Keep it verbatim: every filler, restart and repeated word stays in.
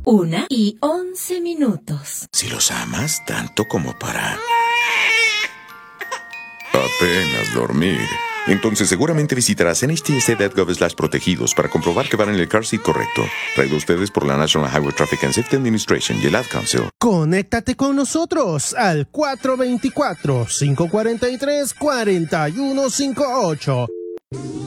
Una y once minutos. Si los amas tanto como para... apenas dormir. Entonces seguramente visitarás N H T S A punto gov slash protegidos para comprobar que van en el car seat correcto. Traído a ustedes por la National Highway Traffic and Safety Administration y el Ad Council. Conéctate con nosotros al cuatro dos cuatro, cinco cuatro tres, cuatro uno cinco ocho.